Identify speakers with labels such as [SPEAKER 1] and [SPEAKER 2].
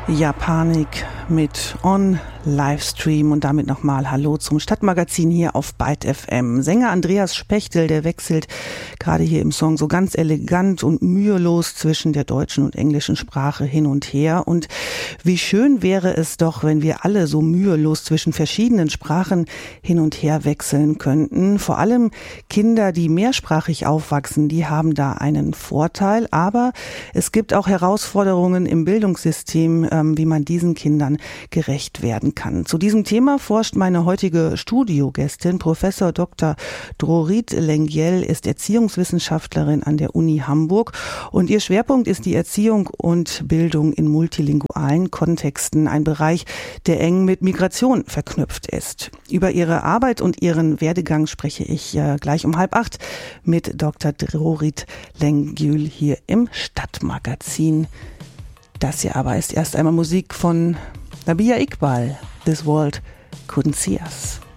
[SPEAKER 1] Ja, Panik mit On Livestream und damit nochmal Hallo zum Stadtmagazin hier auf Byte FM. Sänger Andreas Spechtel, der wechselt gerade hier im Song so ganz elegant und mühelos zwischen der deutschen und englischen Sprache hin und her. Und wie schön wäre es doch, wenn wir alle so mühelos zwischen verschiedenen Sprachen hin und her wechseln könnten. Vor allem Kinder, die mehrsprachig aufwachsen, die haben da einen Vorteil. Aber es gibt auch Herausforderungen im Bildungssystem, wie man diesen Kindern gerecht werden kann. Zu diesem Thema forscht meine heutige Studiogästin. Professor Dr. Drorit Lengyel ist Erziehungswissenschaftlerin an der Uni Hamburg und ihr Schwerpunkt ist die Erziehung und Bildung in multilingualen Kontexten, ein Bereich, der eng mit Migration verknüpft ist. Über ihre Arbeit und ihren Werdegang spreche ich gleich um 7:30 mit Dr. Drorit Lengyel hier im Stadtmagazin. Das hier aber ist erst einmal Musik von Nabihah Iqbal. This World Couldn't See Us.